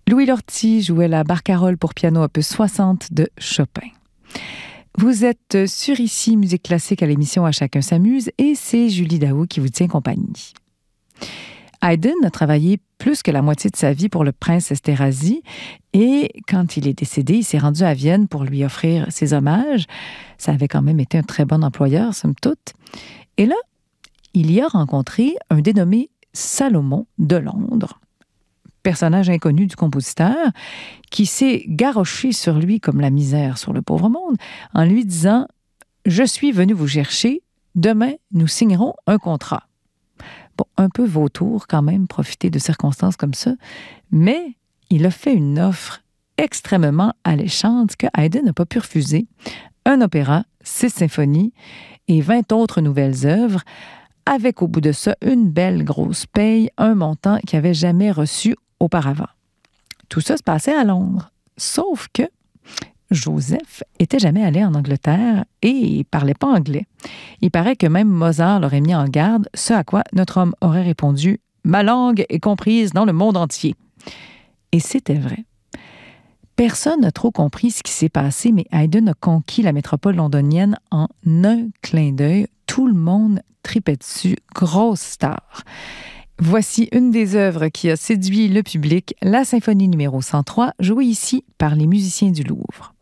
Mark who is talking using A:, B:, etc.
A: Louis Lortie jouait la barcarolle pour piano opus 60 de Chopin. Vous êtes sur Ici Musique Classique à l'émission À chacun s'amuse et c'est Julie Daou qui vous tient compagnie. Haydn a travaillé plus que la moitié de sa vie pour le prince Esterházy et quand il est décédé, il s'est rendu à Vienne pour lui offrir ses hommages. Ça avait quand même été un très bon employeur, somme toute. Et là, il y a rencontré un dénommé Salomon de Londres, personnage inconnu du compositeur, qui s'est garroché sur lui comme la misère sur le pauvre monde, en lui disant « Je suis venu vous chercher, demain nous signerons un contrat ». Bon, un peu vautour quand même, profiter de circonstances comme ça, mais il a fait une offre extrêmement alléchante que Haydn n'a pas pu refuser. Un opéra, 6 symphonies et 20 autres nouvelles œuvres, avec au bout de ça une belle grosse paye, un montant qu'il n'avait jamais reçu auparavant. Tout ça se passait à Londres, sauf que Joseph était jamais allé en Angleterre et il parlait pas anglais. Il paraît que même Mozart l'aurait mis en garde, ce à quoi notre homme aurait répondu « Ma langue est comprise dans le monde entier ». Et c'était vrai. Personne n'a trop compris ce qui s'est passé, mais Haydn a conquis la métropole londonienne en un clin d'œil. Tout le monde tripait dessus, grosse star. Voici une des œuvres qui a séduit le public, la symphonie numéro 103, jouée ici par les musiciens du Louvre.